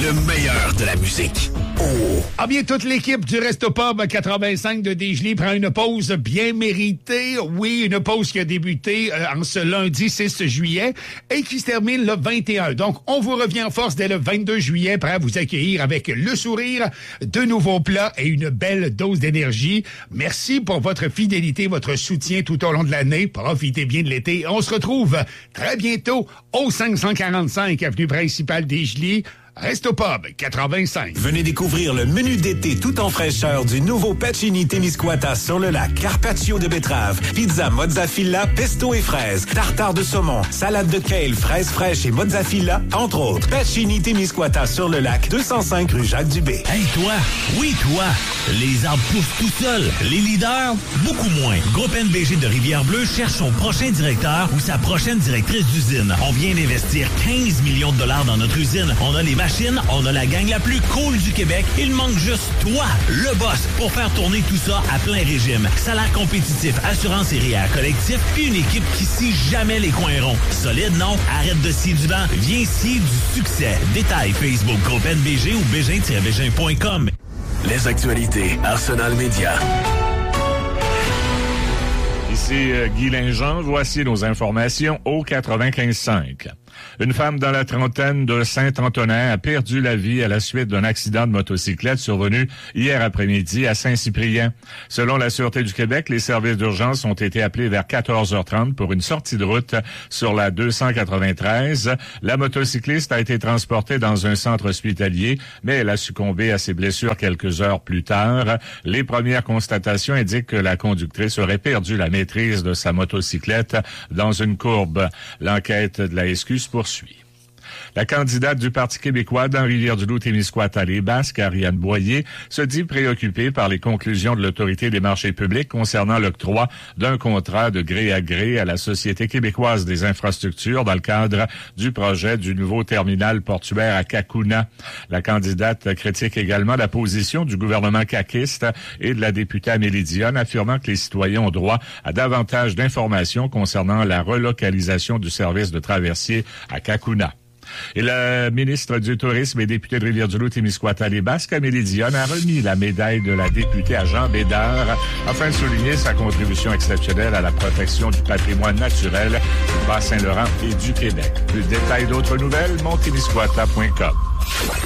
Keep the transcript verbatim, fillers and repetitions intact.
le meilleur de la musique. Oh! Ah bien, toute l'équipe du Resto Pub quatre-vingt-cinq de Desjolies prend une pause bien méritée. Oui, une pause qui a débuté euh, en ce lundi six juillet et qui se termine le vingt et un. Donc, on vous revient en force dès le vingt-deux juillet, prêt à vous accueillir avec le sourire, de nouveaux plats et une belle dose d'énergie. Merci pour votre fidélité, votre soutien tout au long de l'année. Profitez bien de l'été. On se retrouve très bientôt au cinq cent quarante-cinq avenue principale Desjolies. Resto Pub quatre-vingt-cinq. Venez découvrir le menu d'été tout en fraîcheur du nouveau Pacini Témiscouata sur le lac. Carpaccio de betterave, pizza mozzarella, pesto et fraises, tartare de saumon, salade de kale, fraises fraîches et mozzarella, entre autres. Pacini Témiscouata sur le lac, deux cent cinq rue Jacques-Dubé. Hey toi, oui toi, les arbres poussent tout seuls, les leaders, beaucoup moins. Groupe N B G de Rivière-Bleue cherche son prochain directeur ou sa prochaine directrice d'usine. On vient d'investir quinze millions de dollars dans notre usine. On a les machines, on a la gang la plus cool du Québec. Il manque juste toi, le boss, pour faire tourner tout ça à plein régime. Salaire compétitif, assurance et réa collectif, puis une équipe qui scie jamais les coins ronds. Solide, non? Arrête de scier du vent. Viens scier du succès. Détails Facebook, groupe N B G ou bégin tiret bégin point com. Les actualités Arsenal Média. Ici euh, Guy Linjean, voici nos informations au quatre-vingt-quinze cinq. Une femme dans la trentaine de Saint-Antonin a perdu la vie à la suite d'un accident de motocyclette survenu hier après-midi à Saint-Cyprien. Selon la Sûreté du Québec, les services d'urgence ont été appelés vers quatorze heures trente pour une sortie de route sur la deux cent quatre-vingt-treize. La motocycliste a été transportée dans un centre hospitalier, mais elle a succombé à ses blessures quelques heures plus tard. Les premières constatations indiquent que la conductrice aurait perdu la maîtrise de sa motocyclette dans une courbe. L'enquête de la S Q se poursuit. La candidate du Parti québécois dans Rivière-du-Loup-Témiscouata, les Basques, Ariane Boyer, se dit préoccupée par les conclusions de l'Autorité des marchés publics concernant l'octroi d'un contrat de gré à gré à la Société québécoise des infrastructures dans le cadre du projet du nouveau terminal portuaire à Cacouna. La candidate critique également la position du gouvernement caquiste et de la députée Amélie Dionne, affirmant que les citoyens ont droit à davantage d'informations concernant la relocalisation du service de traversier à Cacouna. Et la ministre du Tourisme et députée de Rivière-du-Loup-Témiscouata, les Basques, Amélie Dionne, a remis la médaille de la députée à Jean Bédard afin de souligner sa contribution exceptionnelle à la protection du patrimoine naturel du Bas-Saint-Laurent et du Québec. Plus de détails d'autres nouvelles, montémiscouata point com.